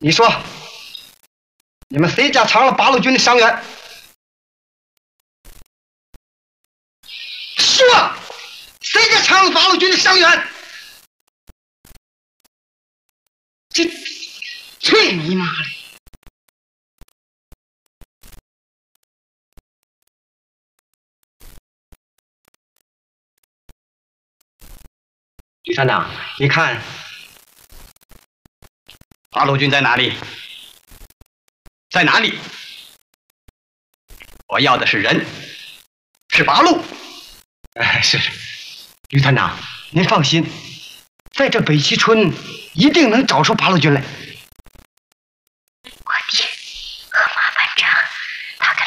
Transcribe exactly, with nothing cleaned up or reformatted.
你说，你们谁家藏了八路军的伤员？说，谁家藏了八路军的伤员？这，去你妈的！吕团长，你看，八路军在哪里？在哪里？我要的是人，是八路。哎，是是，吕团长，您放心，在这北齐村一定能找出八路军来。